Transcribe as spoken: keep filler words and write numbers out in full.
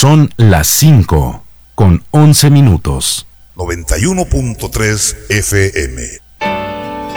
Son las cinco con once minutos. noventa y uno punto tres F M.